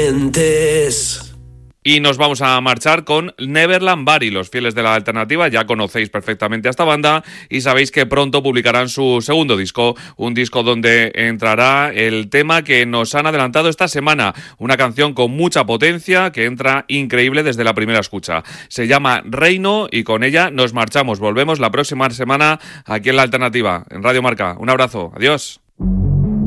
sientes. Y nos vamos a marchar con Neverland Bari. Los fieles de la alternativa ya conocéis perfectamente a esta banda y sabéis que pronto publicarán su segundo disco, un disco donde entrará el tema que nos han adelantado esta semana, una canción con mucha potencia que entra increíble desde la primera escucha. Se llama Reino y con ella nos marchamos. Volvemos la próxima semana aquí en la alternativa, en Radio Marca. Un abrazo, adiós.